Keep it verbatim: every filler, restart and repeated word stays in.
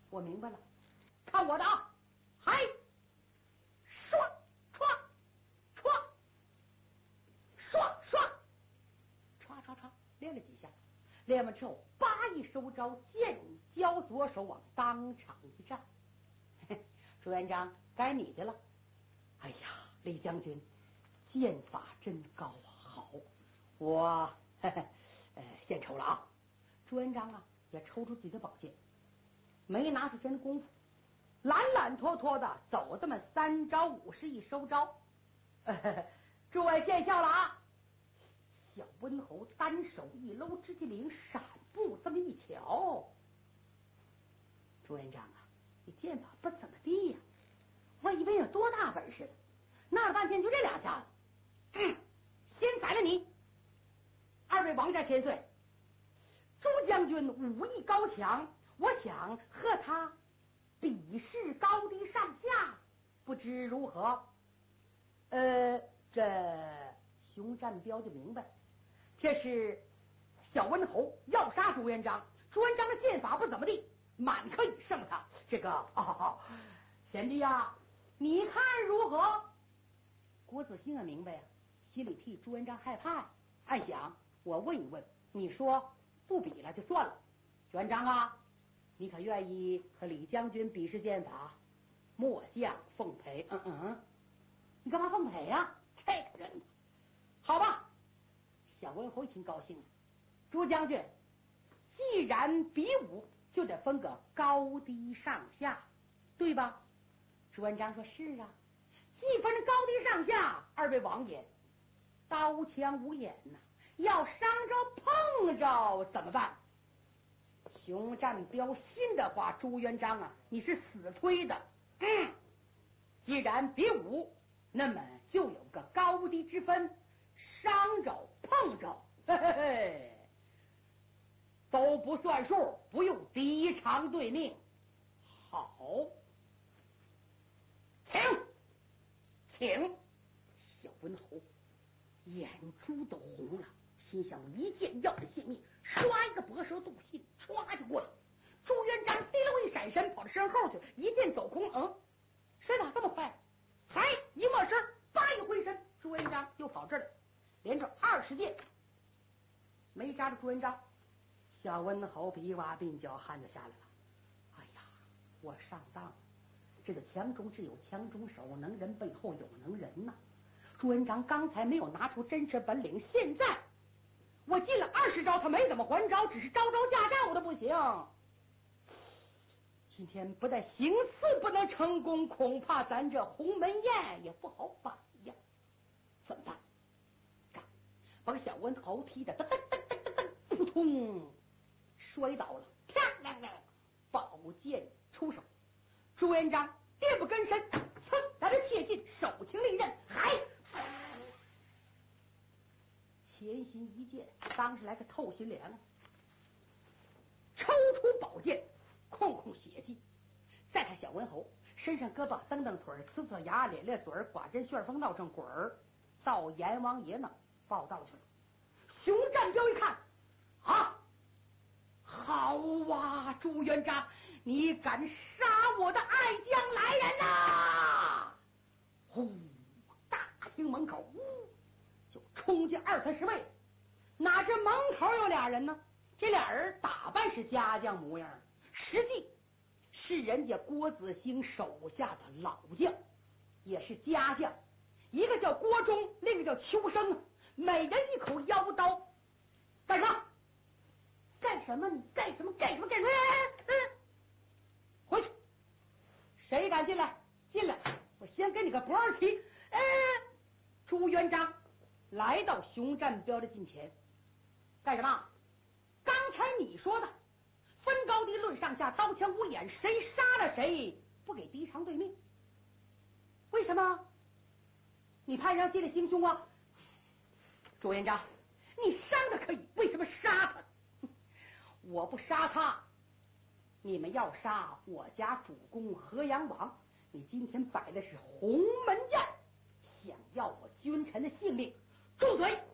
我明白了，看我的啊！嗨，唰唰唰唰唰唰唰唰，练了几下，练完之后，八一收招，剑交左手往当场一站。朱元璋，该你的了。哎呀，李将军，剑法真高啊！好，我呵呵呃献丑了啊！朱元璋啊，也抽出自己的宝剑，没拿出真功夫，懒懒拖拖的走这么三招五式一收招。呵呵诸位见笑了啊！小温侯单手一搂直接领，闪步这么一瞧，朱元璋啊，你剑法不怎么地呀、啊？我以为有多大本事，闹了半天就这两下子。嗯，先宰了你。二位王家千岁，朱将军武艺高强，我想和他比试高低上下，不知如何？呃，这熊占彪就明白，这是小温侯要杀朱元璋，朱元璋的剑法不怎么地，满可以胜他。这个哦，贤弟呀，你看如何？郭子兴也明白呀、啊，心里替朱元璋害怕，暗想我问一问，你说不比了就算了。元璋啊，你可愿意和李将军比试剑法？末将奉陪。嗯嗯，你干嘛奉陪呀、啊？这个人，好吧。小温侯挺高兴了。朱将军，既然比武，就得分个高低上下，对吧？朱元璋说：“是啊，既分高低上下，二位王爷，刀枪无眼呐、啊，要伤着碰着怎么办？”熊占彪信的话，朱元璋啊，你是死推的。嗯，既然比武，那么就有个高低之分，伤着碰着，嘿嘿嘿，都不算数，不用敌长对命。好，请请。小温侯眼珠都红了，心想一剑要了性命，刷一个薄舌渡信，唰就过来。朱元璋滴溜一闪身，跑到身后去，一剑走空。嗯，谁打这么快？还一抹身，叭一挥身，朱元璋又跑这儿来，连着二十剑，没扎着朱元璋。小温侯比哇鬓角汗就下来了。哎呀，我上当了！这个强中之有强中手，能人背后有能人呐、啊。朱元璋刚才没有拿出真实本领，现在我进了二十招，他没怎么还招，只是招招架招的不行。今天不但行刺不能成功，恐怕咱这鸿门宴也不好摆呀。怎么办？干！把小温侯踢的噔噔噔噔噔噔，扑通摔倒了。啪亮亮，宝剑出手。朱元璋跌不跟身，噌，来这切近，手擎利刃，还前心一剑，当时来个透心凉，抽出宝剑，控控血迹。再看小文侯身上胳膊蹬蹬腿，呲呲牙，咧咧嘴，寡真旋风闹正滚儿，到阎王爷那报道去了。熊占彪一看，啊，好啊，朱元璋，你敢杀我的爱将来人呐、啊！呼，大厅门口，呜，就冲进二三十位。哪知门口有俩人呢？这俩人打扮是家将模样，实际是人家郭子兴手下的老将，也是家将。一个叫郭忠，另一个叫邱生，每人一口腰刀。干啥？干什么？你干什么？干什么？干什么？嗯，回去。谁敢进来？进来！我先给你个不二提。哎，朱元璋来到熊占彪的近前，干什么？刚才你说的分高低论上下，刀枪无眼，谁杀了谁不给敌长对命？为什么？你派人进来行凶啊？朱元璋，你伤的可以，为什么杀他？我不杀他，你们要杀我家主公河阳王。你今天摆的是鸿门宴，想要我君臣的性命，住嘴！